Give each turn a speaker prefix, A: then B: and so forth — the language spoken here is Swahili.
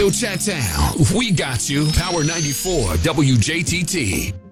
A: Radio Chat Town. We got you. Power 94 WJTT.